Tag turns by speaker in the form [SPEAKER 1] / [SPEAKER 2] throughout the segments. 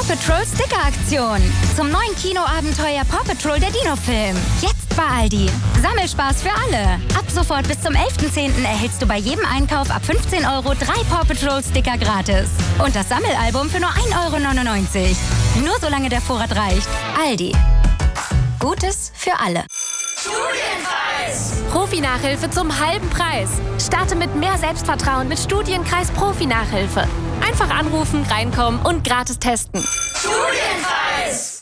[SPEAKER 1] Patrol Sticker-Aktion. Zum neuen Kinoabenteuer Paw Patrol der Dino-Film. Jetzt bei Aldi. Sammelspaß für alle. Ab sofort bis zum 11.10. erhältst du bei jedem Einkauf ab 15 € 3 Paw Patrol Sticker gratis. Und das Sammelalbum für nur 1,99 €. Nur solange der Vorrat reicht. Aldi. Gutes für alle.
[SPEAKER 2] Studienkreis! Profi-Nachhilfe zum halben Preis. Starte mit mehr Selbstvertrauen mit Studienkreis Profi-Nachhilfe. Einfach anrufen, reinkommen und gratis testen.
[SPEAKER 3] Studienkreis!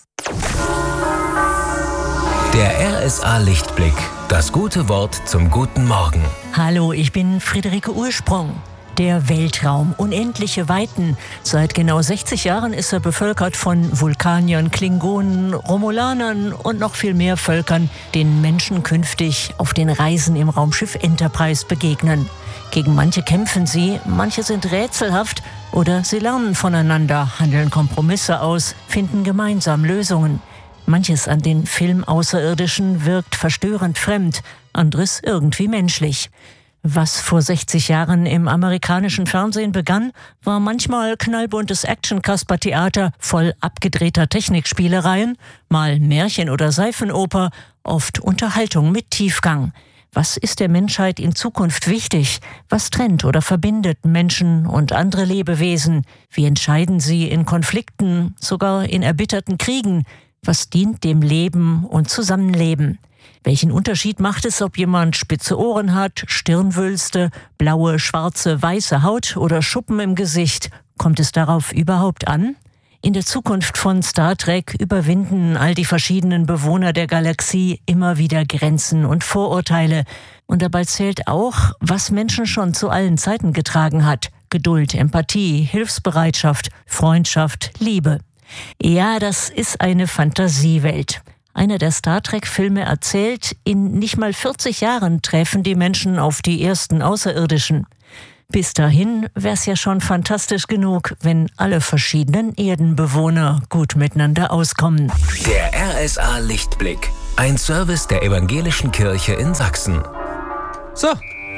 [SPEAKER 3] Der RSA Lichtblick. Das gute Wort zum guten Morgen.
[SPEAKER 4] Hallo, ich bin Friederike Ursprung. Der Weltraum, unendliche Weiten. Seit genau 60 Jahren ist er bevölkert von Vulkaniern, Klingonen, Romulanern und noch viel mehr Völkern, denen Menschen künftig auf den Reisen im Raumschiff Enterprise begegnen. Gegen manche kämpfen sie, manche sind rätselhaft oder sie lernen voneinander, handeln Kompromisse aus, finden gemeinsam Lösungen. Manches an den Filmaußerirdischen wirkt verstörend fremd, anderes irgendwie menschlich. Was vor 60 Jahren im amerikanischen Fernsehen begann, war manchmal knallbuntes Action-Kaspertheater voll abgedrehter Technikspielereien, mal Märchen oder Seifenoper, oft Unterhaltung mit Tiefgang. Was ist der Menschheit in Zukunft wichtig? Was trennt oder verbindet Menschen und andere Lebewesen? Wie entscheiden sie in Konflikten, sogar in erbitterten Kriegen? Was dient dem Leben und Zusammenleben? Welchen Unterschied macht es, ob jemand spitze Ohren hat, Stirnwülste, blaue, schwarze, weiße Haut oder Schuppen im Gesicht? Kommt es darauf überhaupt an? In der Zukunft von Star Trek überwinden all die verschiedenen Bewohner der Galaxie immer wieder Grenzen und Vorurteile. Und dabei zählt auch, was Menschen schon zu allen Zeiten getragen hat. Geduld, Empathie, Hilfsbereitschaft, Freundschaft, Liebe. Ja, das ist eine Fantasiewelt. Einer der Star Trek-Filme erzählt, in nicht mal 40 Jahren treffen die Menschen auf die ersten Außerirdischen. Bis dahin wär's ja schon fantastisch genug, wenn alle verschiedenen Erdenbewohner gut miteinander auskommen.
[SPEAKER 3] Der RSA Lichtblick. Ein Service der Evangelischen Kirche in Sachsen.
[SPEAKER 5] So.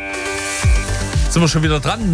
[SPEAKER 5] Sind wir schon wieder dran.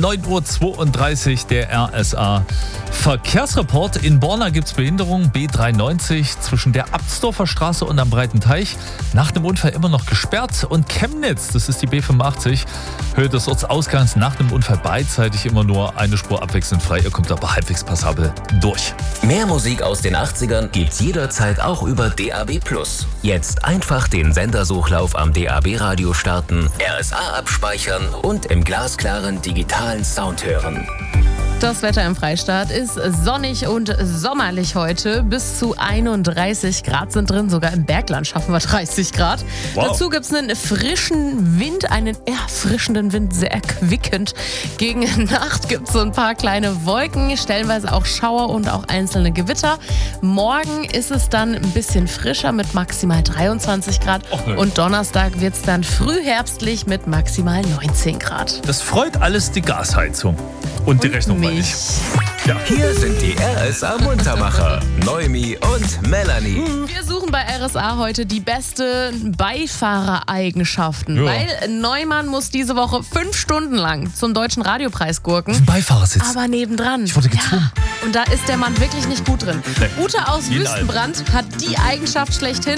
[SPEAKER 5] 9:32 Uhr, der RSA Verkehrsreport. In Borna gibt es Behinderung, B93 zwischen der Abtsdorfer Straße und am Breiten Teich. Nach dem Unfall immer noch gesperrt. Und Chemnitz, das ist die B85, Höhe des Ortsausgangs, nach dem Unfall beidseitig immer nur eine Spur abwechselnd frei. Ihr kommt aber halbwegs passabel durch.
[SPEAKER 3] Mehr Musik aus den 80ern gibt's jederzeit auch über DAB+. Jetzt einfach den Sendersuchlauf am DAB-Radio starten, RSA abspeichern und im glasklaren digitalen Sound hören.
[SPEAKER 6] Das Wetter im Freistaat ist sonnig und sommerlich heute. Bis zu 31 Grad sind drin. Sogar im Bergland schaffen wir 30 Grad. Wow. Dazu gibt es einen frischen Wind, einen erfrischenden Wind, sehr erquickend. Gegen Nacht gibt es so ein paar kleine Wolken, stellenweise auch Schauer und auch einzelne Gewitter. Morgen ist es dann ein bisschen frischer mit maximal 23 Grad. Und Donnerstag wird es dann frühherbstlich mit maximal 19 Grad.
[SPEAKER 5] Das freut alles die Gasheizung. Und die Rechnung meine ich.
[SPEAKER 3] Ja. Hier sind die RSA Muntermacher, Noemi und Melanie.
[SPEAKER 6] Wir suchen bei RSA heute die besten Beifahrereigenschaften. Ja. Weil Neumann muss diese Woche 5 Stunden lang zum Deutschen Radiopreis gurken.
[SPEAKER 5] Beifahrersitz.
[SPEAKER 6] Aber nebendran.
[SPEAKER 5] Ich wurde gezwungen.
[SPEAKER 6] Ja, und da ist der Mann wirklich nicht gut drin. Nee. Ute aus Wüstenbrand hat die Eigenschaft schlechthin.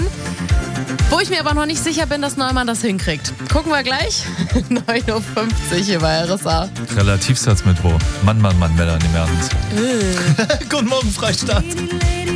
[SPEAKER 6] Wo ich mir aber noch nicht sicher bin, dass Neumann das hinkriegt. Gucken wir gleich. 9:50 Uhr hier bei RSA.
[SPEAKER 5] Relativsatzmittwoch. Mann, Melanie Mertens. Guten Morgen, Freistaat.